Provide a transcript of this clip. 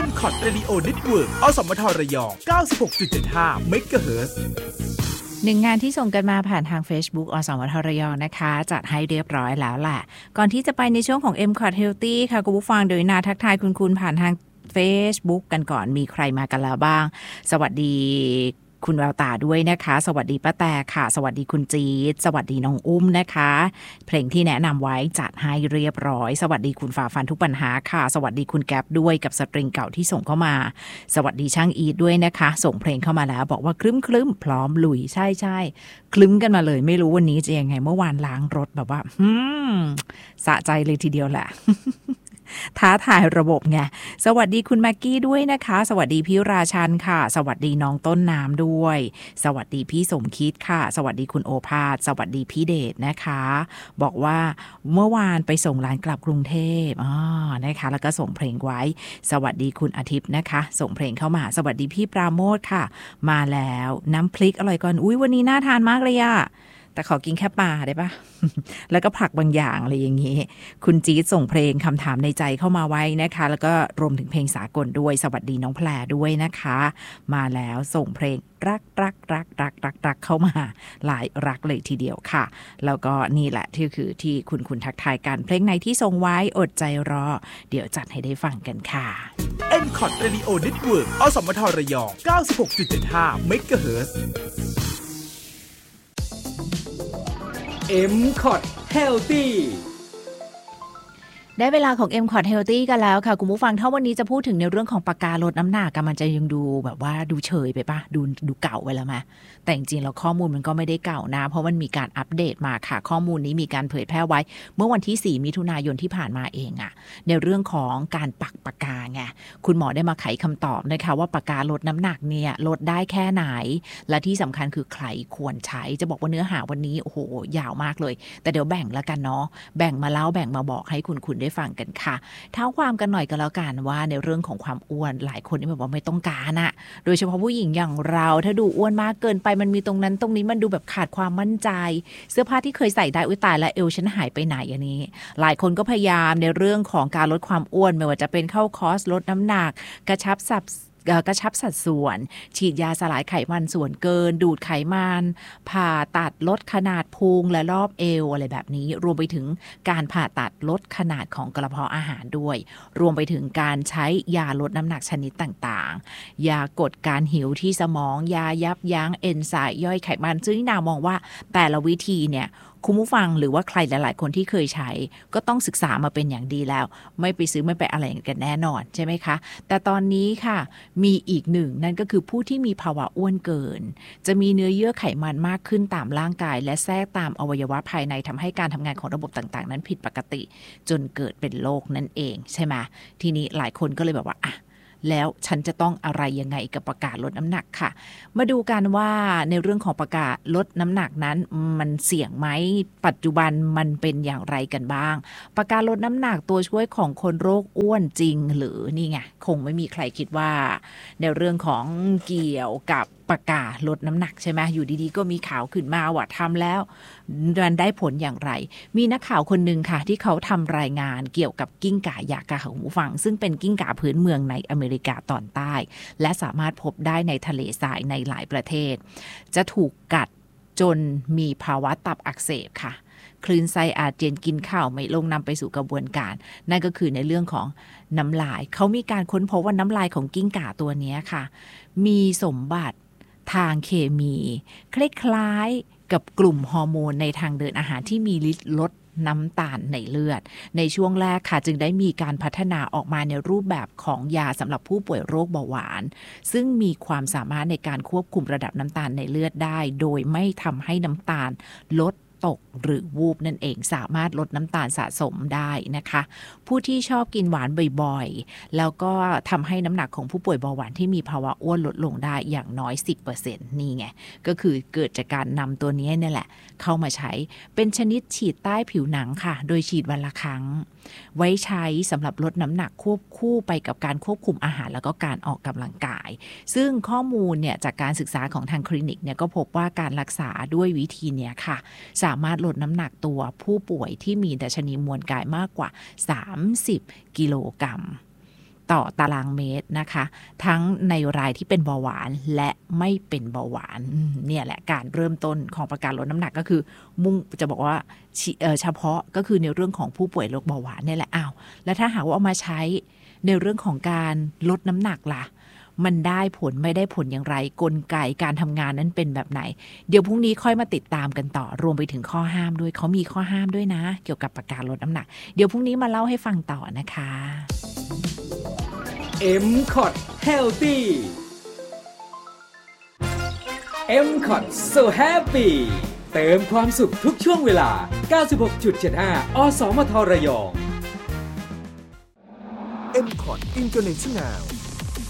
MCOT Radio Network อสมทระยอง 96.75 MHz หนึ่งงานที่ส่งกันมาผ่านทาง Facebook อสมทระยองนะคะจัดให้เรียบร้อยแล้วแหละก่อนที่จะไปในช่วงของ MCOT Healthy ค่ะคุณผู้ฟังโดยนาทักทายคุณผ่านทาง Facebook กันก่อนมีใครมากันแล้วบ้างสวัสดีคุณแววตาด้วยนะคะสวัสดีป้าแตค่ะสวัสดีคุณจี๊ดสวัสดีน้องอุ้มนะคะเพลงที่แนะนำไว้จัดให้เรียบร้อยสวัสดีคุณฝ่าฟันทุกปัญหาค่ะสวัสดีคุณแก๊ปด้วยกับสตริงเก่าที่ส่งเข้ามาสวัสดีช่างอีทด้วยนะคะส่งเพลงเข้ามาแล้วบอกว่าคลึ้มพร้อมลุยใช่คลึ้มกันมาเลยไม่รู้วันนี้จะยังไงเมื่อวานล้างรถแบบว่าสะใจเลยทีเดียวแหละ ท้าทายระบบไงสวัสดีคุณแม็กกี้ด้วยนะคะสวัสดีพี่ราชันค่ะสวัสดีน้องต้นน้ำด้วยสวัสดีพี่สมคิดค่ะสวัสดีคุณโอภาสสวัสดีพี่เดชนะคะบอกว่าเมื่อวานไปส่งหลานกลับกรุงเทพนะคะแล้วก็ส่งเพลงไว้สวัสดีคุณอาทิตย์นะคะส่งเพลงเข้ามาสวัสดีพี่ปราโมทค่ะมาแล้วน้ำพริกอร่อยก่อนอุ๊ยวันนี้น่าทานมากเลยอะแต่ขอกินแค่ปลาได้ปะ แล้วก็ผักบางอย่างอะไรอย่างนี้คุณจี๊ดส่งเพลงคำถามในใจเข้ามาไว้นะคะแล้วก็รวมถึงเพลงสากลด้วยสวัสดีน้องแพรด้วยนะคะมาแล้วส่งเพลงรักเข้ามาหลายรักเลยทีเดียวค่ะแล้วก็นี่แหละที่คือที่คุณทักทายกันเพลงไหนที่ส่งไว้อดใจรอเดี๋ยวจัดให้ได้ฟังกันค่ะ MCOT Radio Network อสมทระยอง 96.75 MHz MCOT Healthy ได้เวลาของ MCOT Healthy กันแล้วค่ะคุณผู้ฟังถ้าวันนี้จะพูดถึงในเรื่องของปากกาลดน้ำหนักมันจะยังดูแบบว่าดูเฉยไปปะดูเก่าไปแล้วไหมแต่จริงๆแล้วข้อมูลมันก็ไม่ได้เก่านะเพราะมันมีการอัปเดตมาค่ะข้อมูลนี้มีการเผยแพร่ไว้เมื่อวันที่4มิถุนายนที่ผ่านมาเองอะในเรื่องของการปักปากกาไงคุณหมอได้มาไขคำตอบนะคะว่าปากกาลดน้ำหนักเนี่ยลดได้แค่ไหนและที่สำคัญคือใครควรใช้จะบอกว่าเนื้อหาวันนี้โอ้โหยาวมากเลยแต่เดี๋ยวแบ่งแล้วกันเนาะแบ่งมาเล่าแบ่งมาบอกให้คุณได้ฟังกันค่ะเท้าความกันหน่อยก็แล้วกันว่าในเรื่องของความอ้วนหลายคนนี่แบบว่าไม่ต้องการอะโดยเฉพาะผู้หญิงอย่างเราถ้าดูอ้วนมากเกินไปมันมีตรงนั้นตรงนี้มันดูแบบขาดความมั่นใจเสื้อผ้าที่เคยใส่ได้อุ๊ยตายแล้วเอวฉันหายไปไหนอันนี้หลายคนก็พยายามในเรื่องของการลดความอ้วนไม่ว่าจะเป็นเข้าคอร์สลดน้ำหนักกระชับสัดส่วนฉีดยาสลายไขมันส่วนเกินดูดไขมันผ่าตัดลดขนาดพุงและรอบเอวอะไรแบบนี้รวมไปถึงการผ่าตัดลดขนาดของกระเพาะอาหารด้วยรวมไปถึงการใช้ยาลดน้ำหนักชนิดต่างๆยากดการหิวที่สมองยายับยั้งเอนไซม์ย่อยไขมันซึ่งนามองว่าแต่ละวิธีเนี่ยคุณผู้ฟังหรือว่าใครหลายๆคนที่เคยใช้ก็ต้องศึกษามาเป็นอย่างดีแล้วไม่ไปซื้อไม่ไปอะไรกันแน่นอนใช่ไหมคะแต่ตอนนี้ค่ะมีอีกหนึ่งนั่นก็คือผู้ที่มีภาวะอ้วนเกินจะมีเนื้อเยื่อไขมันมากขึ้นตามร่างกายและแทรกตามอวัยวะภายในทำให้การทำงานของระบบต่างๆนั้นผิดปกติจนเกิดเป็นโรคนั่นเองใช่ไหมทีนี้หลายคนก็เลยแบบว่าแล้วฉันจะต้องอะไรยังไงกับประกาศลดน้ำหนักค่ะมาดูกันว่าในเรื่องของประกาศลดน้ำหนักนั้นมันเสี่ยงไหมปัจจุบันมันเป็นอย่างไรกันบ้างประกาศลดน้ำหนักตัวช่วยของคนโรคอ้วนจริงหรือนี่ไงคงไม่มีใครคิดว่าในเรื่องของเกี่ยวกับประกาศลดน้ำหนักใช่ไหมอยู่ดีๆก็มีข่าวขึ้นมาว่าทำแล้วมันได้ผลอย่างไรมีนักข่าวคนหนึ่งค่ะที่เขาทำรายงานเกี่ยวกับกิ้งก่ายักษ์ของผู้ฟังซึ่งเป็นกิ้งก่าพื้นเมืองในอเมริกาตอนใต้และสามารถพบได้ในทะเลทรายในหลายประเทศจะถูกกัดจนมีภาวะตับอักเสบค่ะคลื่นไส้อาเจียนกินข้าวไม่ลงนำไปสู่กระบวนการนั่นก็คือในเรื่องของน้ำลายเขามีการค้นพบว่าน้ำลายของกิ้งก่าตัวนี้ค่ะมีสมบัติทางเคมีคล้ายๆกับกลุ่มฮอร์โมนในทางเดินอาหารที่มีฤทธิ์ลดน้ำตาลในเลือดในช่วงแรกค่ะจึงได้มีการพัฒนาออกมาในรูปแบบของยาสำหรับผู้ป่วยโรคเบาหวานซึ่งมีความสามารถในการควบคุมระดับน้ำตาลในเลือดได้โดยไม่ทำให้น้ำตาลลดตกหรือวูบนั่นเองสามารถลดน้ำตาลสะสมได้นะคะผู้ที่ชอบกินหวานบ่อยๆแล้วก็ทำให้น้ำหนักของผู้ป่วยเบาหวานที่มีภาวะอ้วนลดลงได้อย่างน้อย 10% นี่ไงก็คือเกิดจากการนำตัวนี้นี่แหละเข้ามาใช้เป็นชนิดฉีดใต้ผิวหนังค่ะโดยฉีดวันละครั้งไว้ใช้สำหรับลดน้ำหนักควบคู่ไปกับการควบคุมอาหารแล้วก็การออกกำลังกายซึ่งข้อมูลเนี่ยจากการศึกษาของทางคลินิกเนี่ยก็พบว่าการรักษาด้วยวิธีเนี้ยค่ะสามารถลดน้ำหนักตัวผู้ป่วยที่มีดัชนีมวลกายมากกว่า30กิโลกรัมต่อตารางเมตรนะคะทั้งในรายที่เป็นเบาหวานและไม่เป็นเบาหวานเนี่ยแหละการเริ่มต้นของประกันลดน้ำหนักก็คือมุ่งจะบอกว่าเฉพาะก็คือในเรื่องของผู้ป่วยโรคเบาหวานเนี่ยแหละแล้วถ้าหากว่าเอามาใช้ในเรื่องของการลดน้ำหนักล่ะมันได้ผลไม่ได้ผลอย่างไรกลไกการทำงานนั้นเป็นแบบไหนเดี๋ยวพรุ่งนี้ค่อยมาติดตามกันต่อรวมไปถึงข้อห้ามด้วยเขามีข้อห้ามด้วยนะเกี่ยวกับประกันลดน้ำหนักเดี๋ยวพรุ่งนี้มาเล่าให้ฟังต่อนะคะ MCOT Healthy MCOT So Happy เติมความสุขทุกช่วงเวลา 96.75 อสมทระยอง MCOT International